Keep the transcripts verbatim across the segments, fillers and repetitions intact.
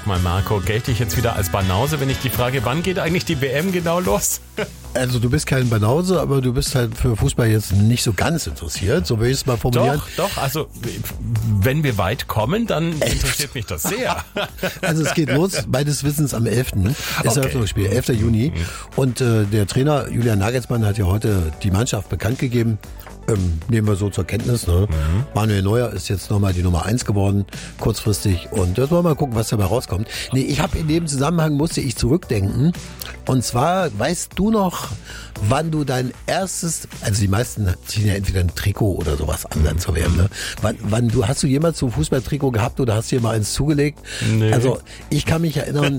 Sag mal, Marco, gelte ich jetzt wieder als Banause, wenn ich die frage, wann geht eigentlich die W M genau los? Also du bist kein Banause, aber du bist halt für Fußball jetzt nicht so ganz interessiert, so will ich es mal formulieren. Doch, doch, also wenn wir weit kommen, dann Echt? interessiert mich das sehr. Also es geht los, meines Wissens am elften ist okay. Eröffnungsspiel, elften Juni. Mhm. Und äh, der Trainer Julian Nagelsmann hat ja heute die Mannschaft bekannt gegeben. Ähm, nehmen wir so zur Kenntnis. Ne? Mhm. Manuel Neuer ist jetzt nochmal die Nummer eins geworden, kurzfristig. Und jetzt wollen wir mal gucken, was dabei rauskommt. Nee, ich habe in dem Zusammenhang, musste ich zurückdenken. Und zwar, weißt du noch, wann du dein erstes, also die meisten ziehen ja entweder ein Trikot oder sowas an dann zur W M, ne? Wann, wann du, hast du jemals so ein Fußballtrikot gehabt oder hast du dir mal eins zugelegt? Nee. Also ich kann mich erinnern,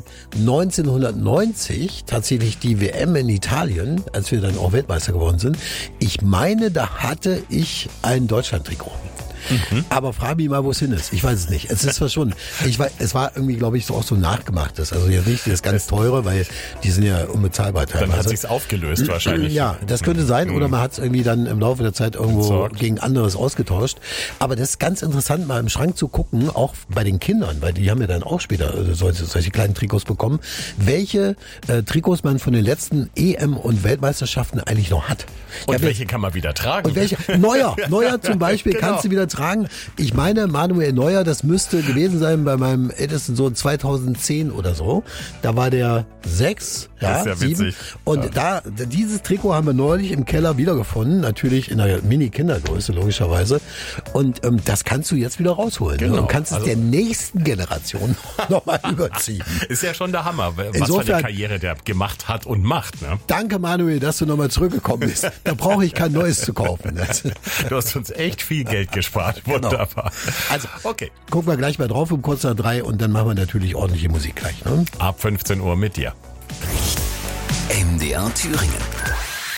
neunzehnhundertneunzig, tatsächlich die W M in Italien, als wir dann auch Weltmeister geworden sind. Ich meine, da hatte ich ein Deutschland-Trikot. Mhm. Aber frag mich mal, wo es hin ist. Ich weiß es nicht. Es ist verschwunden. Ich weiß, es war irgendwie, glaube ich, so auch so nachgemachtes. Also jetzt nicht das ganz teure, weil die sind ja unbezahlbar teilweise. Dann hat sich's aufgelöst wahrscheinlich. Ja, das könnte sein. Mhm. Oder man hat es irgendwie dann im Laufe der Zeit irgendwo Entsorgt. gegen anderes ausgetauscht. Aber das ist ganz interessant, mal im Schrank zu gucken, auch bei den Kindern, weil die haben ja dann auch später solche, solche kleinen Trikots bekommen, welche äh, Trikots man von den letzten E M- und Weltmeisterschaften eigentlich noch hat. Und welche kann man wieder tragen? Und welche? Neuer. Neuer zum Beispiel genau. kannst du wieder tragen. Ich meine, Manuel Neuer, das müsste gewesen sein bei meinem ältesten Sohn zweitausendzehn oder so. Da war der sechs, ja, ist ja sieben. witzig. Und ja. da, dieses Trikot haben wir neulich im Keller wiedergefunden. Natürlich in der Mini-Kindergröße, logischerweise. Und ähm, das kannst du jetzt wieder rausholen. Genau. Ne? Und kannst es also der nächsten Generation nochmal überziehen. Ist ja schon der Hammer, was Insofern, für eine Karriere der gemacht hat und macht. Ne? Danke, Manuel, dass du nochmal zurückgekommen bist. Da brauche ich kein neues zu kaufen. Du hast uns echt viel Geld gespart. Wunderbar. Also, okay. Gucken wir gleich mal drauf um kurz nach drei und dann machen wir natürlich ordentliche Musik gleich. Ne? Ab fünfzehn Uhr mit dir. M D R Thüringen.